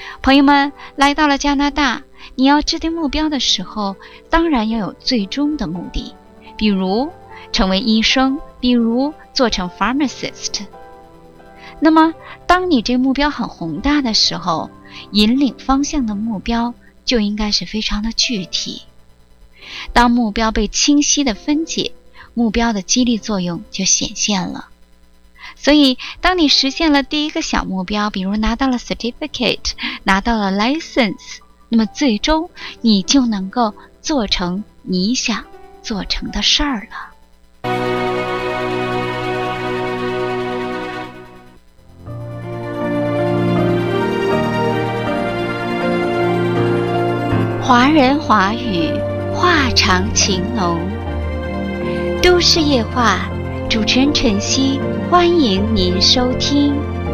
朋友们，来到了加拿大，你要制定目标的时候，当然要有最终的目的，比如成为医生，比如做成 pharmacist。 那么当你这目标很宏大的时候，引领方向的目标就应该是非常的具体。当目标被清晰的分解，目标的激励作用就显现了。所以当你实现了第一个小目标，比如拿到了 certificate， 拿到了 license， 那么最终你就能够做成你想做成的事儿了。华人华语，话长情浓。都市夜话，主持人晨曦，欢迎您收听。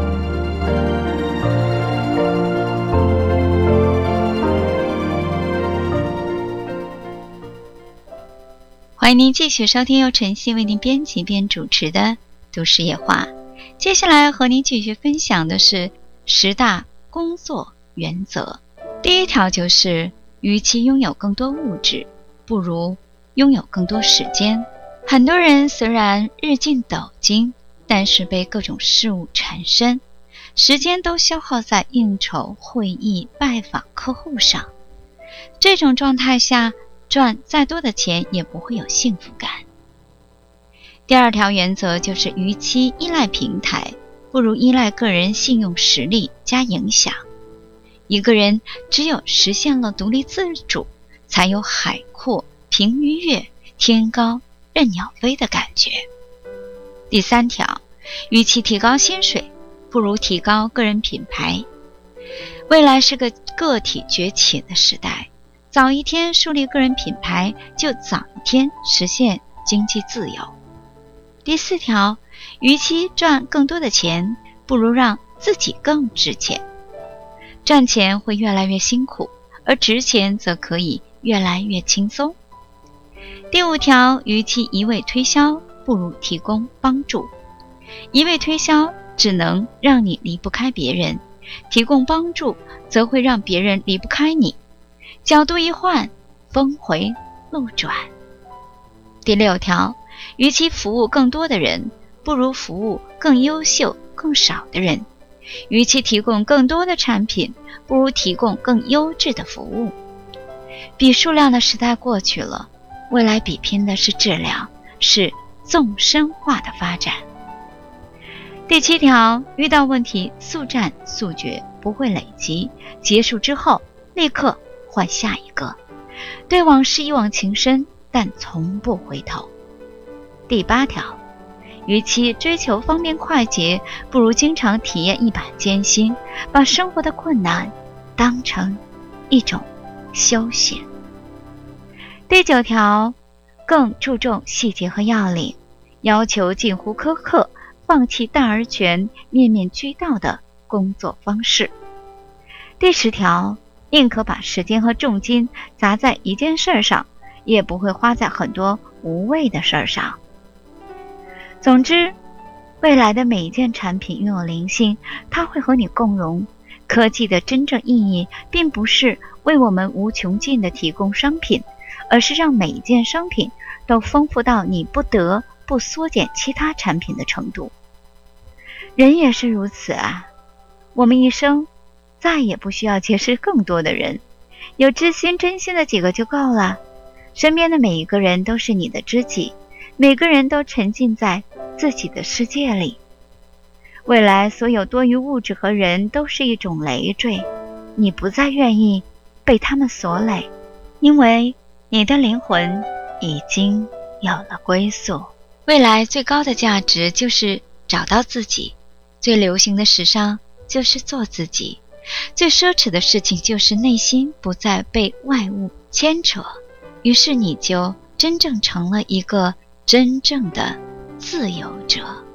欢迎您继续收听由晨曦为您编辑并主持的都市夜话。接下来和您继续分享的是10大工作原则。第一条就是，与其拥有更多物质，不如拥有更多时间。很多人虽然日进斗金，但是被各种事物缠身，时间都消耗在应酬、会议、拜访客户上。这种状态下，赚再多的钱也不会有幸福感。第二条原则就是，与其依赖平台，不如依赖个人信用实力加影响。一个人只有实现了独立自主，才有海阔凭鱼跃，天高任鸟飞的感觉。第三条，与其提高薪水，不如提高个人品牌。未来是个个体崛起的时代，早一天树立个人品牌，就早一天实现经济自由。第四条，与其赚更多的钱，不如让自己更值钱。赚钱会越来越辛苦，而值钱则可以越来越轻松。第五条，与其一味推销，不如提供帮助。一味推销只能让你离不开别人，提供帮助则会让别人离不开你。角度一换，峰回路转。第六条，与其服务更多的人，不如服务更优秀、更少的人。与其提供更多的产品，不如提供更优质的服务。比数量的时代过去了，未来比拼的是质量，是纵深化的发展。第七条，遇到问题速战速决，不会累积，结束之后立刻换下一个。对往事一往情深，但从不回头。第八条，与其追求方便快捷，不如经常体验一把艰辛，把生活的困难当成一种休闲。第九条，更注重细节和要领，要求近乎苛刻，放弃大而全、面面俱到的工作方式。第10条，宁可把时间和重金砸在一件事上，也不会花在很多无谓的事上。总之，未来的每一件产品拥有灵性，它会和你共融。科技的真正意义并不是为我们无穷尽的提供商品，而是让每一件商品都丰富到你不得不缩减其他产品的程度。人也是如此啊，我们一生再也不需要结识更多的人，有知心真心的几个就够了。身边的每一个人都是你的知己，每个人都沉浸在自己的世界里。未来所有多余物质和人都是一种累赘，你不再愿意被他们所累，因为你的灵魂已经有了归宿。未来最高的价值就是找到自己，最流行的时尚就是做自己，最奢侈的事情就是内心不再被外物牵扯，于是你就真正成了一个真正的自由者。